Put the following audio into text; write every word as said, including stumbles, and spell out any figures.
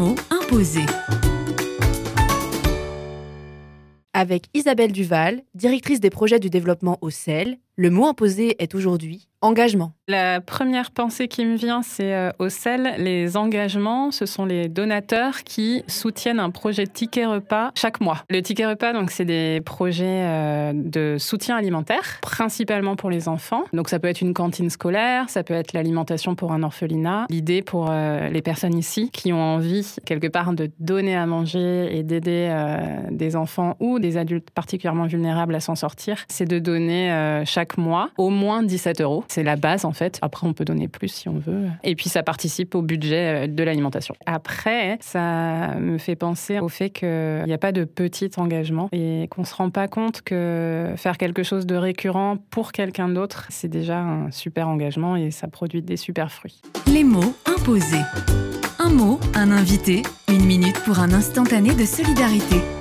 mots imposés. Avec Isabelle Duval, directrice des projets du développement au C E L, le mot imposé est aujourd'hui engagement. La première pensée qui me vient, c'est euh, au C E L, les engagements, ce sont les donateurs qui soutiennent un projet ticket repas chaque mois. Le ticket repas, donc, c'est des projets euh, de soutien alimentaire, principalement pour les enfants. Donc ça peut être une cantine scolaire, ça peut être l'alimentation pour un orphelinat. L'idée pour euh, les personnes ici qui ont envie, quelque part, de donner à manger et d'aider euh, des enfants ou des adultes particulièrement vulnérables à s'en sortir, c'est de donner euh, chaque mois au moins dix-sept euros. C'est la base, en fait. Après, on peut donner plus si on veut. Et puis, ça participe au budget de l'alimentation. Après, ça me fait penser au fait qu'il n'y a pas de petit engagement et qu'on ne se rend pas compte que faire quelque chose de récurrent pour quelqu'un d'autre, c'est déjà un super engagement et ça produit des super fruits. Les mots imposés. Un mot, un invité, une minute pour un instantané de solidarité.